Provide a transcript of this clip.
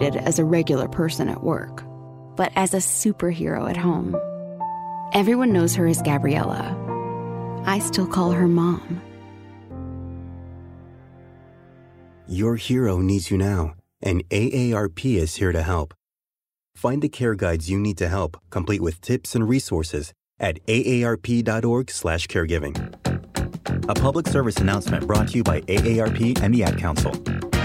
treated as a regular person at work, but as a superhero at home. Everyone knows her as Gabriella. I still call her Mom. Your hero needs you now, and AARP is here to help. Find the care guides you need to help, complete with tips and resources at aarp.org/caregiving. A public service announcement brought to you by AARP and the Ad Council.